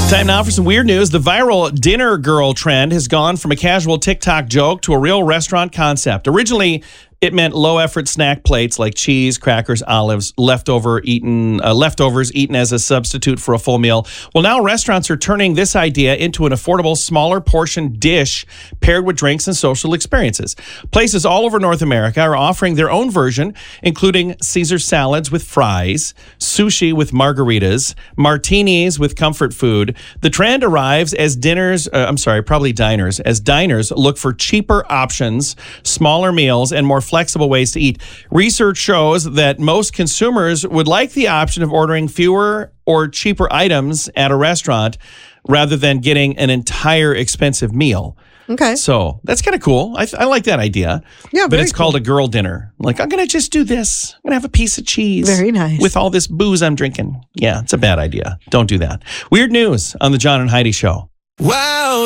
Time now for some weird news. The viral dinner girl trend has gone from a casual TikTok joke to a real restaurant concept. Originally, it meant low-effort snack plates like cheese, crackers, olives, leftovers eaten as a substitute for a full meal. Well, now restaurants are turning this idea into an affordable, smaller portion dish paired with drinks and social experiences. Places all over North America are offering their own version, including Caesar salads with fries, sushi with margaritas, martinis with comfort food. The trend arrives as diners look for cheaper options, smaller meals, and more flexible ways to eat. Research shows that most consumers would like the option of ordering fewer or cheaper items at a restaurant rather than getting an entire expensive meal. Okay. So that's kind of cool. I like that idea. Yeah, but it's called a girl dinner. Like, I'm going to just do this. I'm going to have a piece of cheese. Very nice. With all this booze I'm drinking. Yeah, it's a bad idea. Don't do that. Weird news on the John and Heidi Show. Wow.